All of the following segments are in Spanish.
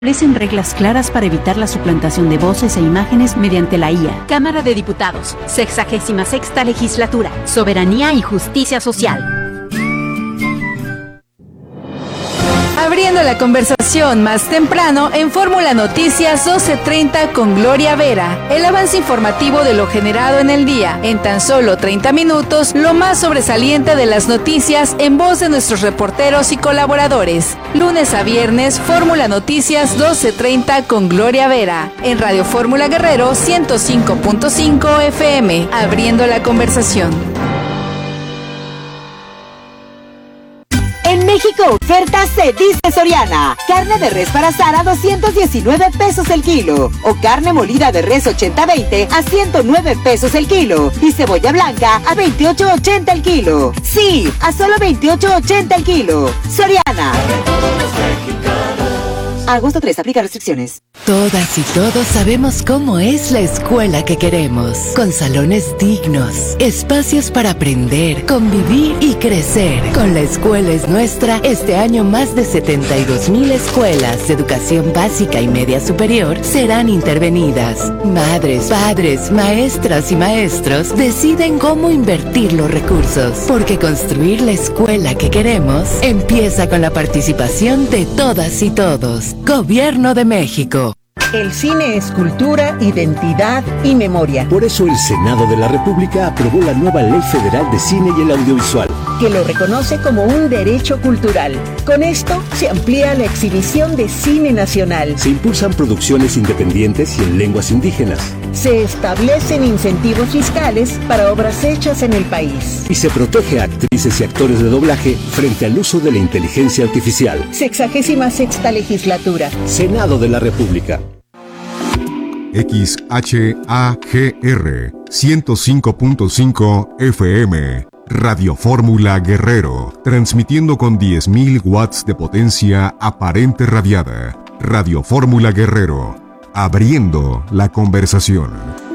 Establecen reglas claras para evitar la suplantación de voces e imágenes mediante la IA. Cámara de Diputados, 66ª Legislatura, Soberanía y Justicia Social. Abriendo la conversación más temprano en Fórmula Noticias 12:30 con Gloria Vera. El avance informativo de lo generado en el día. En tan solo 30 minutos, lo más sobresaliente de las noticias en voz de nuestros reporteros y colaboradores. Lunes a viernes, Fórmula Noticias 12:30 con Gloria Vera. En Radio Fórmula Guerrero 105.5 FM. Abriendo la conversación. En México, oferta se dice Soriana. Carne de res para asar a 219 pesos el kilo. O carne molida de res 80-20 a 109 pesos el kilo. Y cebolla blanca a 28.80 el kilo. Sí, a solo 28.80 el kilo. Soriana. Agosto 3, aplica restricciones. Todas y todos sabemos cómo es la escuela que queremos, con salones dignos, espacios para aprender, convivir y crecer. Con La Escuela es Nuestra, este año más de 72,000 escuelas de educación básica y media superior serán intervenidas. Madres, padres, maestras y maestros deciden cómo invertir los recursos, porque construir la escuela que queremos empieza con la participación de todas y todos. Gobierno de México. El cine es cultura, identidad y memoria. Por eso el Senado de la República aprobó la nueva Ley Federal de Cine y el Audiovisual, que lo reconoce como un derecho cultural. Con esto se amplía la exhibición de cine nacional. Se impulsan producciones independientes y en lenguas indígenas. Se establecen incentivos fiscales para obras hechas en el país. Y se protege a actrices y actores de doblaje frente al uso de la inteligencia artificial. 66ª Legislatura. Senado de la República. XHAGR 105.5 FM, Radio Fórmula Guerrero, transmitiendo con 10.000 watts de potencia aparente radiada. Radio Fórmula Guerrero, abriendo la conversación.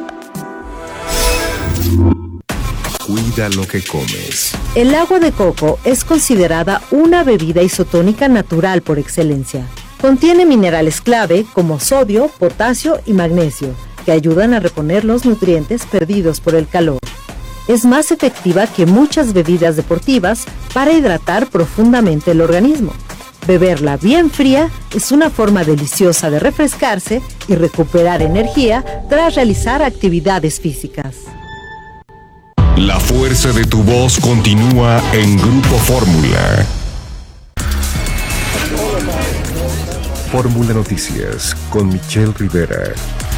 Cuida lo que comes. El agua de coco es considerada una bebida isotónica natural por excelencia. Contiene minerales clave como sodio, potasio y magnesio, que ayudan a reponer los nutrientes perdidos por el calor. Es más efectiva que muchas bebidas deportivas para hidratar profundamente el organismo. Beberla bien fría es una forma deliciosa de refrescarse y recuperar energía tras realizar actividades físicas. La fuerza de tu voz continúa en Grupo Fórmula. Fórmula Noticias con Michelle Rivera.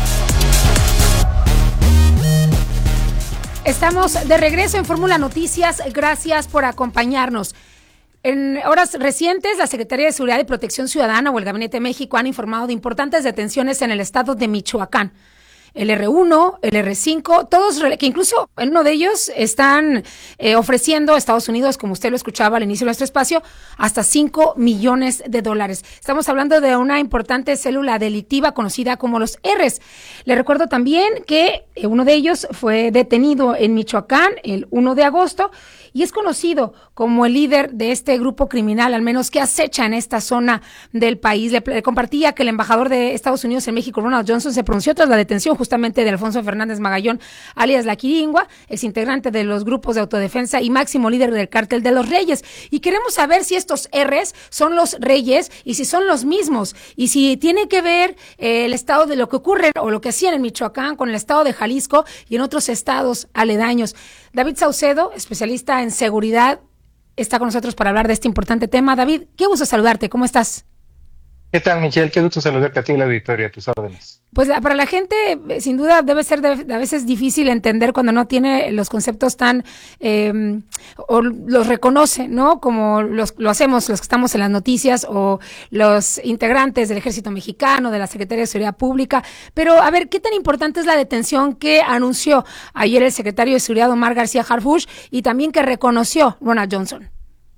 Estamos de regreso en Fórmula Noticias. Gracias por acompañarnos. En horas recientes, la Secretaría de Seguridad y Protección Ciudadana o el Gabinete de México han informado de importantes detenciones en el estado de Michoacán. El R1, el R5, todos que incluso en uno de ellos están ofreciendo a Estados Unidos, como usted lo escuchaba al inicio de nuestro espacio, hasta $5 millones. Estamos hablando de una importante célula delictiva conocida como los Rs. Le recuerdo también que uno de ellos fue detenido en Michoacán el 1 de agosto y es conocido como el líder de este grupo criminal, al menos que acecha en esta zona del país. Le compartía que el embajador de Estados Unidos en México, Ronald Johnson, se pronunció tras la detención justamente de Alfonso Fernández Magallón, alias La Quiringua, ex integrante de los grupos de autodefensa y máximo líder del cártel de los Reyes. Y queremos saber si estos Rs son los Reyes y si son los mismos y si tiene que ver el estado de lo que ocurre o lo que hacían en Michoacán con el estado de Jalisco y en otros estados aledaños. David Saucedo, especialista en seguridad, está con nosotros para hablar de este importante tema. David, qué gusto saludarte. ¿Cómo estás? ¿Qué tal, Michelle? Qué gusto saludarte a ti y a la auditoría, a tus órdenes. Pues para la gente, sin duda, debe ser a veces difícil entender cuando no tiene los conceptos tan, o los reconoce, ¿no? Como lo hacemos los que estamos en las noticias o los integrantes del Ejército Mexicano, de la Secretaría de Seguridad Pública. Pero, a ver, ¿qué tan importante es la detención que anunció ayer el secretario de Seguridad, Omar García Harfuch, y también que reconoció Ronald Johnson?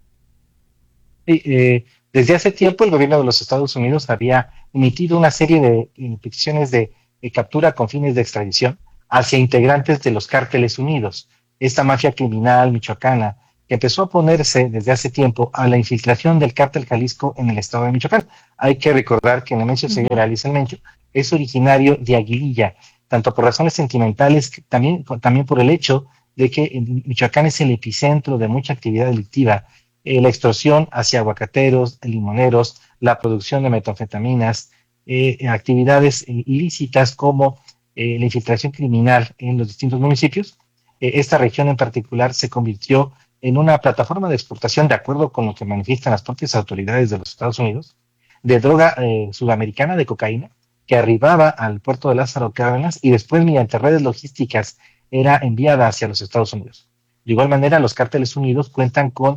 Sí, desde hace tiempo el gobierno de los Estados Unidos había emitido una serie de interdicciones de captura con fines de extradición hacia integrantes de los cárteles unidos, esta mafia criminal michoacana que empezó a oponerse desde hace tiempo a la infiltración del cártel Jalisco en el estado de Michoacán. Hay que recordar que Nemesio Ceguera alias El Mencho es originario de Aguililla, tanto por razones sentimentales, también por el hecho de que Michoacán es el epicentro de mucha actividad delictiva, la extorsión hacia aguacateros, limoneros, la producción de metanfetaminas, actividades ilícitas como la infiltración criminal en los distintos municipios. Esta región en particular se convirtió en una plataforma de exportación, de acuerdo con lo que manifiestan las propias autoridades de los Estados Unidos, de droga sudamericana, de cocaína, que arribaba al puerto de Lázaro Cárdenas y después mediante redes logísticas era enviada hacia los Estados Unidos. De igual manera, los cárteles unidos cuentan con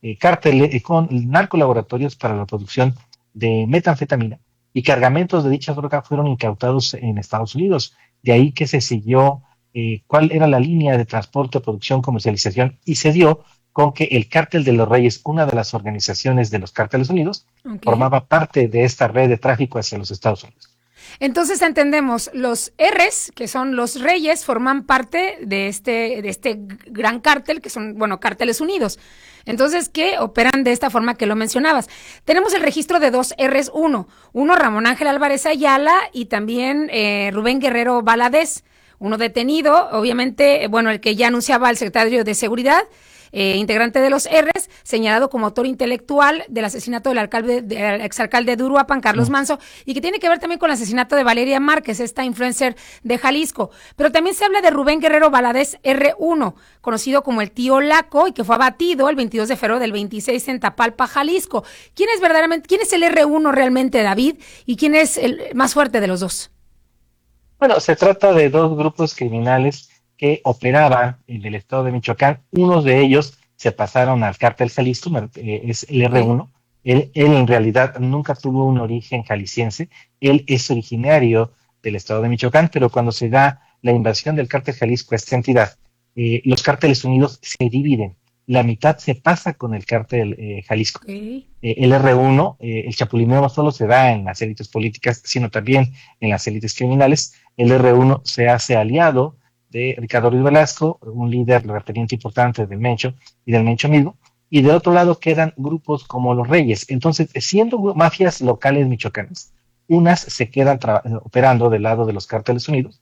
con narcolaboratorios para la producción de metanfetamina y cargamentos de dicha droga fueron incautados en Estados Unidos. De ahí que se siguió cuál era la línea de transporte, producción, comercialización, y se dio con que el Cártel de los Reyes, una de las organizaciones de los Cárteles Unidos, formaba parte de esta red de tráfico hacia los Estados Unidos. Entonces entendemos, los R's, que son los Reyes, forman parte de este gran cártel, que son, Cárteles Unidos. Entonces, que operan de esta forma que lo mencionabas. Tenemos el registro de dos R's, uno Ramón Ángel Álvarez Ayala y también Rubén Guerrero Valadez, uno detenido, obviamente, el que ya anunciaba el secretario de Seguridad, integrante de los R's, señalado como autor intelectual del asesinato del exalcalde de Uruapan, Carlos Manso, y que tiene que ver también con el asesinato de Valeria Márquez, esta influencer de Jalisco. Pero también se habla de Rubén Guerrero Valadez R1, conocido como el tío Laco, y que fue abatido el 22 de febrero del 26 en Tapalpa, Jalisco. ¿Quién es el R1 realmente, David? ¿Y quién es el más fuerte de los dos? Bueno, se trata de dos grupos criminales que operaban en el estado de Michoacán. Unos de ellos se pasaron al cártel Jalisco, es el R1. Él en realidad nunca tuvo un origen jalisciense. Él es originario del estado de Michoacán, pero cuando se da la invasión del cártel Jalisco a esta entidad, los cárteles unidos se dividen. La mitad se pasa con el cártel Jalisco. El R1, el chapulineo no solo se da en las élites políticas, sino también en las élites criminales. El R1 se hace aliado de Ricardo Ruiz Velasco, un líder referente importante del Mencho y del Mencho mismo, y de otro lado quedan grupos como los Reyes. Entonces, siendo mafias locales michoacanas, unas se quedan operando del lado de los cárteles unidos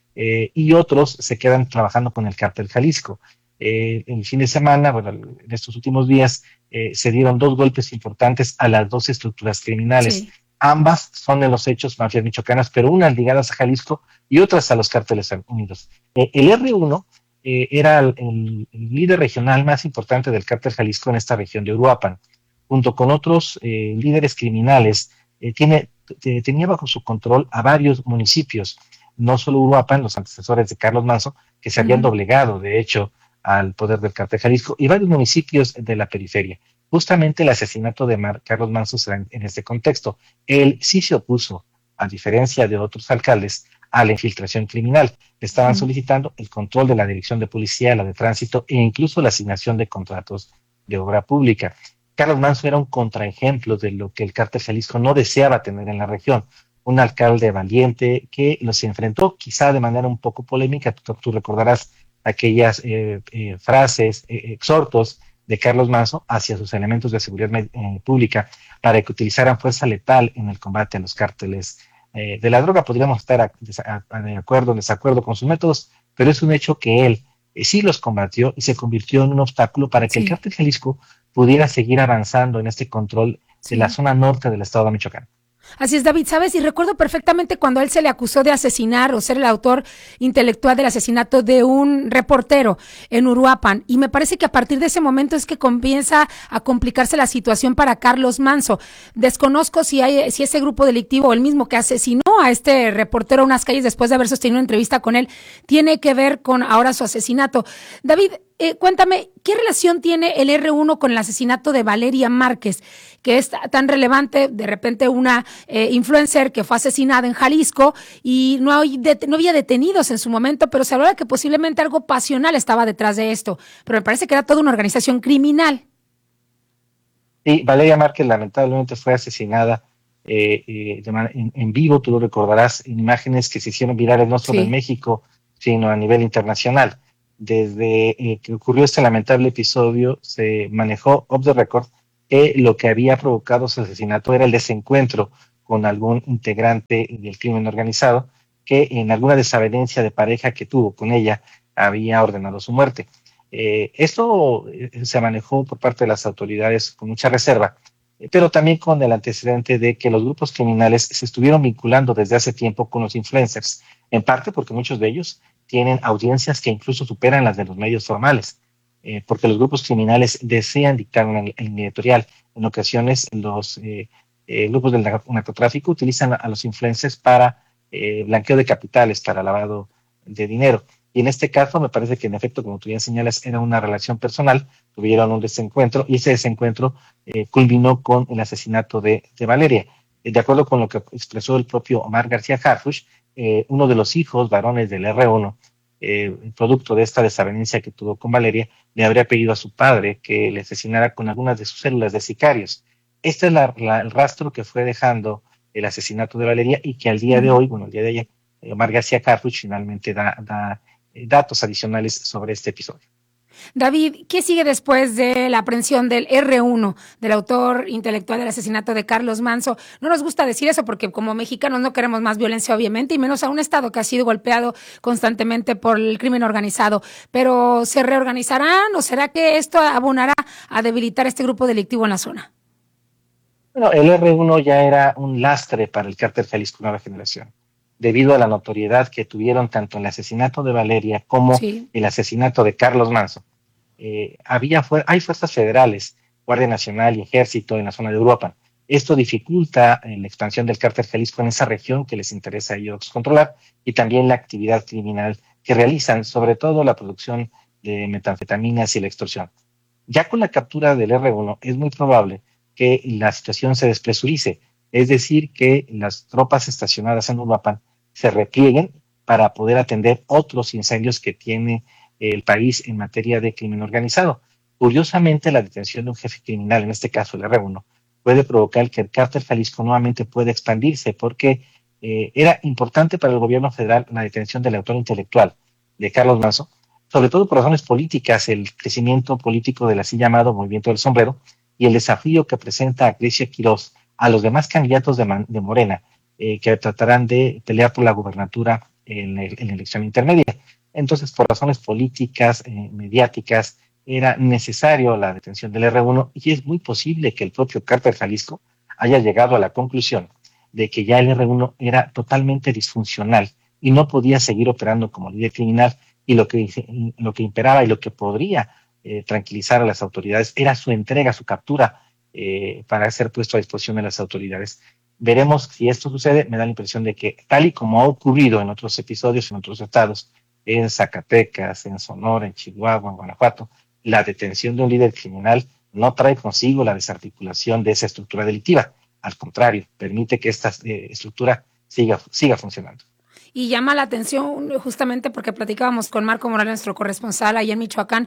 y otros se quedan trabajando con el cártel Jalisco. El fin de semana, en estos últimos días, se dieron dos golpes importantes a las dos estructuras criminales. Sí. Ambas son de los hechos mafias michoacanas, pero unas ligadas a Jalisco y otras a los cárteles unidos. El R1 era el líder regional más importante del cártel Jalisco en esta región de Uruapan. Junto con otros líderes criminales, tenía bajo su control a varios municipios, no solo Uruapan, los antecesores de Carlos Manso, que se habían doblegado, de hecho, al poder del cártel Jalisco, y varios municipios de la periferia. Justamente el asesinato de Carlos Manso se da en este contexto. Él sí se opuso, a diferencia de otros alcaldes, a la infiltración criminal. Le estaban solicitando el control de la dirección de policía, la de tránsito e incluso la asignación de contratos de obra pública. Carlos Manso era un contraejemplo de lo que el cártel Jalisco no deseaba tener en la región. Un alcalde valiente que los enfrentó quizá de manera un poco polémica. Tú recordarás aquellas frases, exhortos de Carlos Manso hacia sus elementos de seguridad pública para que utilizaran fuerza letal en el combate a los cárteles de la droga. Podríamos estar de acuerdo o en desacuerdo con sus métodos, pero es un hecho que él sí los combatió y se convirtió en un obstáculo para que el cártel Jalisco pudiera seguir avanzando en este control de la zona norte del estado de Michoacán. Así es, David, ¿sabes? Y recuerdo perfectamente cuando a él se le acusó de asesinar o ser el autor intelectual del asesinato de un reportero en Uruapan. Y me parece que a partir de ese momento es que comienza a complicarse la situación para Carlos Manso. Desconozco si ese grupo delictivo o el mismo que asesinó a este reportero a unas calles después de haber sostenido una entrevista con él tiene que ver con ahora su asesinato. David, cuéntame, ¿qué relación tiene el R1 con el asesinato de Valeria Márquez, que es tan relevante? De repente una influencer que fue asesinada en Jalisco y no había detenidos en su momento, pero se hablaba que posiblemente algo pasional estaba detrás de esto, pero me parece que era toda una organización criminal. Sí, Valeria Márquez lamentablemente fue asesinada en vivo, tú lo recordarás, en imágenes que se hicieron virales no solo en México, sino a nivel internacional. desde que ocurrió este lamentable episodio, se manejó off the record que lo que había provocado su asesinato era el desencuentro con algún integrante del crimen organizado que en alguna desavenencia de pareja que tuvo con ella había ordenado su muerte. Esto se manejó por parte de las autoridades con mucha reserva, pero también con el antecedente de que los grupos criminales se estuvieron vinculando desde hace tiempo con los influencers, en parte porque muchos de ellos tienen audiencias que incluso superan las de los medios formales, porque los grupos criminales desean dictar una línea editorial. En ocasiones los grupos del narcotráfico utilizan a los influencers para blanqueo de capitales, para lavado de dinero. Y en este caso me parece que en efecto, como tú ya señalas, era una relación personal, tuvieron un desencuentro y ese desencuentro culminó con el asesinato de Valeria. De acuerdo con lo que expresó el propio Omar García Harfuch, uno de los hijos varones del R1, producto de esta desavenencia que tuvo con Valeria, le habría pedido a su padre que le asesinara con algunas de sus células de sicarios. Este es el rastro que fue dejando el asesinato de Valeria y que al día de hoy, el día de ayer, Omar García Harfuch finalmente da datos adicionales sobre este episodio. David, ¿qué sigue después de la aprehensión del R1, del autor intelectual del asesinato de Carlos Manzo? No nos gusta decir eso porque como mexicanos no queremos más violencia, obviamente, y menos a un Estado que ha sido golpeado constantemente por el crimen organizado. Pero ¿se reorganizarán o será que esto abonará a debilitar este grupo delictivo en la zona? Bueno, el R1 ya era un lastre para el cártel Jalisco Nueva Generación, debido a la notoriedad que tuvieron tanto el asesinato de Valeria como el asesinato de Carlos Manzo. Hay fuerzas federales, Guardia Nacional y Ejército en la zona de Europa. Esto dificulta la expansión del cártel Jalisco en esa región que les interesa a ellos controlar y también la actividad criminal que realizan, sobre todo la producción de metanfetaminas y la extorsión. Ya con la captura del R1 es muy probable que la situación se despresurice, es decir, que las tropas estacionadas en Uruapan se replieguen para poder atender otros incendios que tiene el país en materia de crimen organizado. Curiosamente, la detención de un jefe criminal, en este caso el R1, puede provocar que el cártel Jalisco nuevamente pueda expandirse porque era importante para el gobierno federal la detención del autor intelectual de Carlos Manzo, sobre todo por razones políticas, el crecimiento político del así llamado Movimiento del Sombrero y el desafío que presenta a Grecia Quirós a los demás candidatos de Morena que tratarán de pelear por la gubernatura en la elección intermedia. Entonces, por razones políticas, mediáticas, era necesario la detención del R1 y es muy posible que el propio cártel Jalisco haya llegado a la conclusión de que ya el R1 era totalmente disfuncional y no podía seguir operando como líder criminal y lo que imperaba y lo que podría tranquilizar a las autoridades era su entrega, su captura para ser puesto a disposición de las autoridades. Veremos si esto sucede. Me da la impresión de que, tal y como ha ocurrido en otros episodios, en otros estados, en Zacatecas, en Sonora, en Chihuahua, en Guanajuato, la detención de un líder criminal no trae consigo la desarticulación de esa estructura delictiva. Al contrario, permite que esta estructura siga funcionando. Y llama la atención justamente porque platicábamos con Marco Morales, nuestro corresponsal ahí en Michoacán,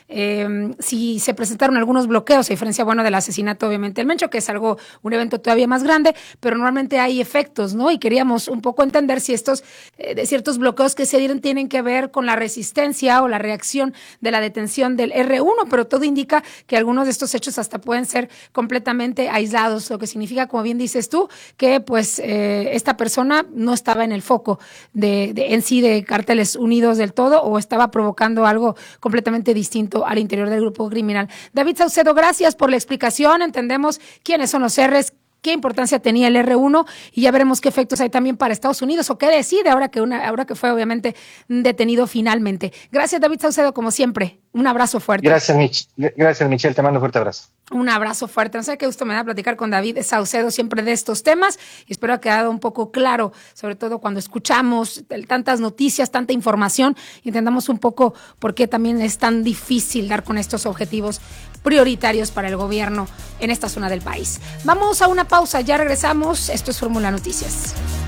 si se presentaron algunos bloqueos, a diferencia, del asesinato obviamente del Mencho, que es un evento todavía más grande, pero normalmente hay efectos, ¿no? Y queríamos un poco entender si estos, de ciertos bloqueos que se dieron tienen que ver con la resistencia o la reacción de la detención del R1, pero todo indica que algunos de estos hechos hasta pueden ser completamente aislados, lo que significa, como bien dices tú, que pues esta persona no estaba en el foco de Cárteles Unidos del todo o estaba provocando algo completamente distinto al interior del grupo criminal. David Saucedo, gracias por la explicación. Entendemos quiénes son los R's, qué importancia tenía el R1 y ya veremos qué efectos hay también para Estados Unidos o qué decide ahora que fue obviamente detenido finalmente. Gracias, David Saucedo, como siempre. Un abrazo fuerte. Gracias, Michelle. Te mando un fuerte abrazo. Un abrazo fuerte. No sé qué gusto me da platicar con David Saucedo siempre de estos temas y espero ha quedado un poco claro, sobre todo cuando escuchamos tantas noticias, tanta información y entendamos un poco por qué también es tan difícil dar con estos objetivos prioritarios para el gobierno en esta zona del país. Vamos a una pausa, ya regresamos. Esto es Fórmula Noticias.